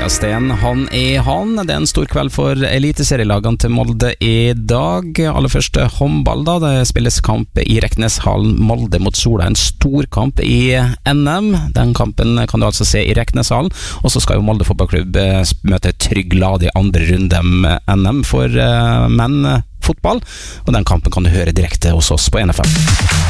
Sten, han han. Det en stor kveld for eliteserielagene til Molde i dag. Aller først håndball da. Det spilles kamp i Rekneshallen, Molde mot Sola. En stor kamp i NM. Den kampen kan du altså se i Rekneshallen. Og så skal jo Molde fotballklubb møte Trygglad i andre runde med NM for menn fotball. Og den kampen kan du høre direkte hos oss på NFM.